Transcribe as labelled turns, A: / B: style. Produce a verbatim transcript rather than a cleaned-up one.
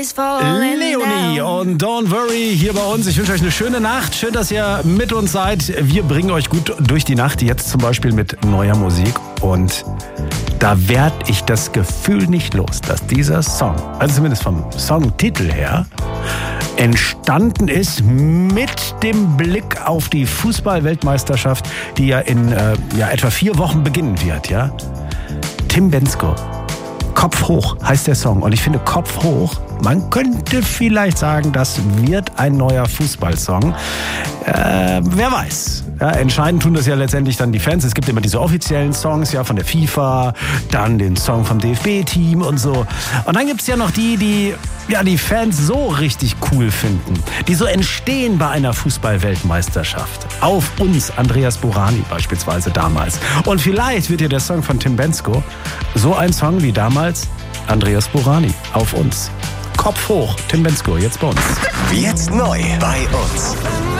A: Leonie und Don't Worry hier bei uns. Ich wünsche euch eine schöne Nacht. Schön, dass ihr mit uns seid. Wir bringen euch gut durch die Nacht, jetzt zum Beispiel mit neuer Musik. Und da werde ich das Gefühl nicht los, dass dieser Song, also zumindest vom Songtitel her, entstanden ist mit dem Blick auf die Fußball-Weltmeisterschaft, die ja in äh, ja, etwa vier Wochen beginnen wird. Ja? Tim Bendzko. Kopf hoch heißt der Song. Und ich finde, Kopf hoch, man könnte vielleicht sagen, das wird ein neuer Fußballsong. Äh, wer weiß. Ja, entscheidend tun das ja letztendlich dann die Fans. Es gibt immer diese offiziellen Songs ja von der FIFA, dann den Song vom D F B-Team und so. Und dann gibt es ja noch die, die ja, die Fans so richtig cool finden, die so entstehen bei einer Fußball-Weltmeisterschaft. Auf uns, Andreas Burani beispielsweise damals. Und vielleicht wird ja der Song von Tim Bendzko so ein Song wie damals Andreas Burani. Auf uns. Kopf hoch, Tim Bendzko, jetzt bei uns.
B: Jetzt neu bei uns.